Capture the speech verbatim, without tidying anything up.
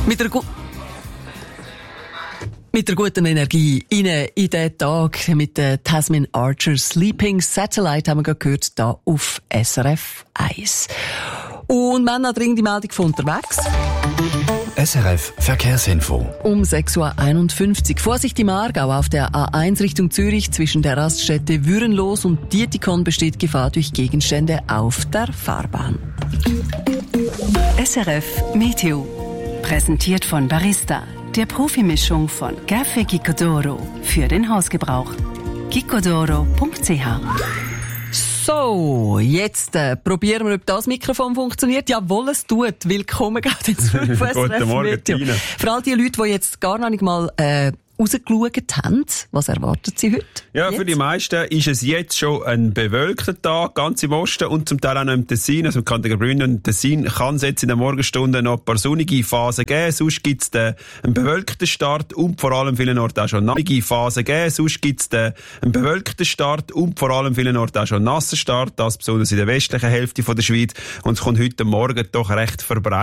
Mit der, gu- mit der guten Energie rein in den Tag mit der Tasmin Archer Sleeping Satellite haben wir gerade gehört, hier auf S R F eins. Und wir haben noch dringend die Meldung von unterwegs. S R F Verkehrsinfo. Um sechs Uhr einundfünfzig. Vorsicht im Aargau auf der A eins Richtung Zürich zwischen der Raststätte Würenlos und Dietikon besteht Gefahr durch Gegenstände auf der Fahrbahn. S R F Meteo. Präsentiert von Barista, der Profimischung von Café Gicodoro für den Hausgebrauch. gicodoro punkt c h. So, jetzt äh, probieren wir, ob das Mikrofon funktioniert. Jawohl, es tut. Willkommen gerade zurück von S R F Guten Morgen, Meteo. Tina. Für all die Leute, die jetzt gar noch nicht mal äh, rausgeschaut haben, was erwartet Sie heute? Ja, jetzt? Für die meisten ist es jetzt schon ein bewölkter Tag, ganz im Osten und zum Teil auch noch im Tessin, also im Kanton Graubünden und Tessin kann es jetzt in der Morgenstunde noch ein paar sonnige Phasen geben, sonst gibt es einen bewölkten Start und vor allem vielen Orten auch schon nassige Phasen geben, sonst gibt es einen bewölkten Start und vor allem vielen Orten auch schon nassen Start, das besonders in der westlichen Hälfte von der Schweiz und es kommt heute Morgen doch recht verbreitet